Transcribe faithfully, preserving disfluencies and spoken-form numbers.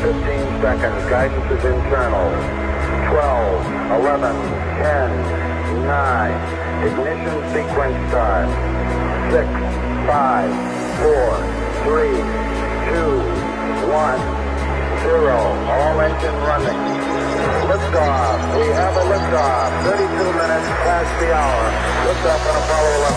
fifteen seconds. Guidance is internal. twelve, eleven, ten, nine. Ignition sequence start. six, five, four, three, two, one, zero. All engine running. Liftoff. We have a liftoff. thirty-two minutes past the hour. Liftoff on Apollo eleven.